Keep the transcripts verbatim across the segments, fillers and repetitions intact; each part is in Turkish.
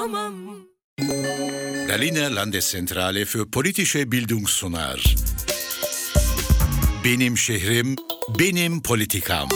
Politikamam. Berliner Landeszentrale für politische Bildung sunar. Benim şehrim, benim politikam.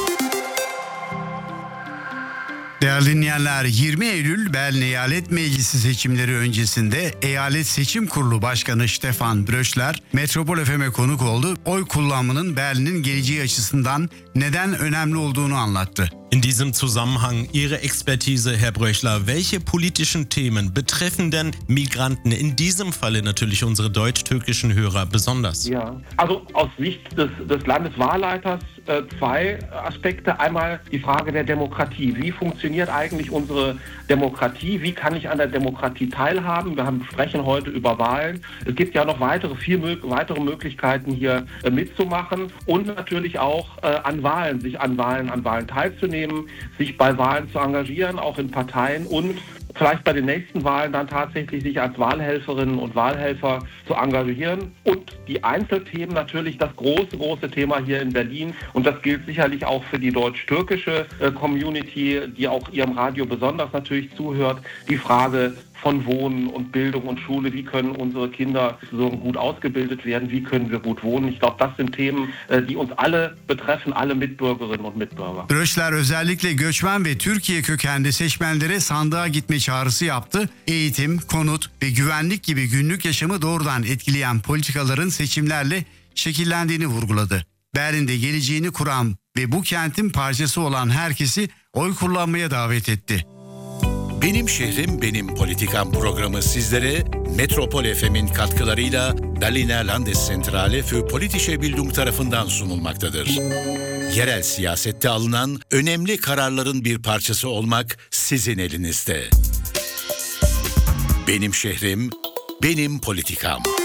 Değerli dinleyenler, yirmi Eylül Berlin Eyalet Meclisi seçimleri öncesinde Eyalet Seçim Kurulu Başkanı Stefan Bröschler, Metropol F M'e konuk oldu. Oy kullanmanın Berlin'in geleceği açısından neden önemli olduğunu anlattı. In diesem Zusammenhang Ihre Expertise, Herr Bröschler. Welche politischen Themen betreffen denn Migranten, in diesem Falle natürlich unsere deutsch-türkischen Hörer besonders? Ja, also aus Sicht des, des Landeswahlleiters äh, zwei Aspekte. Einmal die Frage der Demokratie. Wie funktioniert eigentlich unsere Demokratie? Wie kann ich an der Demokratie teilhaben? Wir haben, sprechen heute über Wahlen. Es gibt ja noch weitere, vier weitere Möglichkeiten hier äh, mitzumachen und natürlich auch äh, an Wahlen, sich an Wahlen, an Wahlen teilzunehmen, sich bei Wahlen zu engagieren, auch in Parteien und vielleicht bei den nächsten Wahlen dann tatsächlich sich als Wahlhelferinnen und Wahlhelfer zu engagieren. Und die Einzelthemen natürlich das große, große Thema hier in Berlin. Und das gilt sicherlich auch für die deutsch-türkische äh, Community, die auch ihrem Radio besonders natürlich zuhört. Die Frage von Wohnen und Bildung und Schule. Wie können unsere Kinder so gut ausgebildet werden? Wie können wir gut wohnen? Ich glaube, das sind Themen, die uns alle betreffen, alle Mitbürgerinnen und Mitbürger. Bröschler özellikle göçmen ve Türkiye kökenli seçmenlere sandığa gitme çağrısı yaptı. Eğitim, konut ve güvenlik gibi günlük yaşamı doğrudan etkileyen politikaların seçimlerle şekillendiğini vurguladı. Berlin'de geleceğini kuran ve bu kentin parçası olan herkesi oy kullanmaya davet etti. Benim şehrim, benim politikam programı sizlere Metropol F M'in katkılarıyla Berliner Landeszentrale für politische Bildung tarafından sunulmaktadır. Yerel siyasette alınan önemli kararların bir parçası olmak sizin elinizde. Benim şehrim, benim politikam.